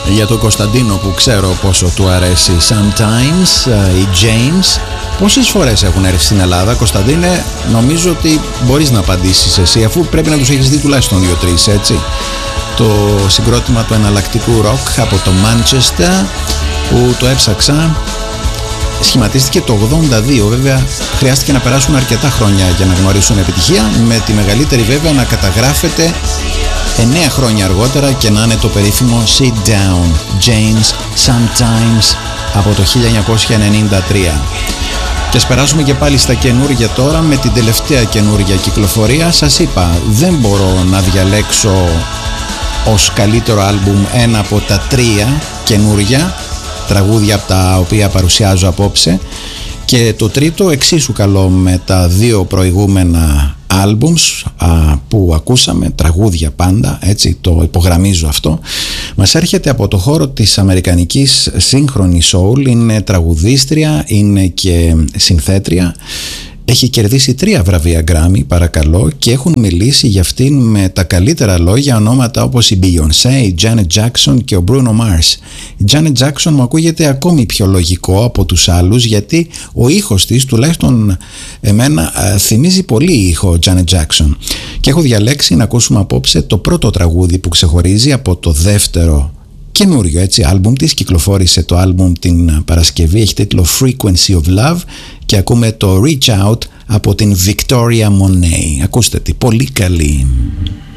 για τον Κωνσταντίνο που ξέρω πόσο του αρέσει. Sometimes, η James. Πόσες φορές έχουν έρθει στην Ελλάδα, Κωνσταντίνε? Νομίζω ότι μπορείς να απαντήσεις εσύ, αφού πρέπει να τους έχεις δει τουλάχιστον 2-3, έτσι. Το συγκρότημα του εναλλακτικού ροκ από το Manchester, που το έψαξα, σχηματίστηκε το 82. Βέβαια χρειάστηκε να περάσουν αρκετά χρόνια για να γνωρίσουν επιτυχία, με τη μεγαλύτερη βέβαια να καταγράφεται 9 χρόνια αργότερα και να είναι το περίφημο Sit Down, James Sometimes, από το 1993. Και ας περάσουμε και πάλι στα καινούργια τώρα, με την τελευταία καινούργια κυκλοφορία. Σας είπα, δεν μπορώ να διαλέξω ως καλύτερο άλμπουμ ένα από τα 3 καινούργια τραγούδια από τα οποία παρουσιάζω απόψε, και το τρίτο εξίσου καλό με τα 2 προηγούμενα άλμπουμς που ακούσαμε, τραγούδια πάντα, έτσι το υπογραμμίζω αυτό. Μας έρχεται από το χώρο της αμερικανικής σύγχρονη soul, είναι τραγουδίστρια, είναι και συνθέτρια. Έχει κερδίσει 3 βραβεία Grammy, παρακαλώ, και έχουν μιλήσει για αυτήν με τα καλύτερα λόγια ονόματα όπως η Beyoncé, η Janet Jackson και ο Bruno Mars. Η Janet Jackson μου ακούγεται ακόμη πιο λογικό από τους άλλους, γιατί ο ήχος της, τουλάχιστον εμένα, θυμίζει πολύ ήχο Janet Jackson. Και έχω διαλέξει να ακούσουμε απόψε το πρώτο τραγούδι που ξεχωρίζει από το δεύτερο καινούριο, έτσι, άλμπουμ της. Κυκλοφόρησε το άλμπουμ την Παρασκευή, έχει τίτλο Frequency of Love, και ακούμε το Reach Out από την Victoria Monet. Ακούστε τι, πολύ καλή.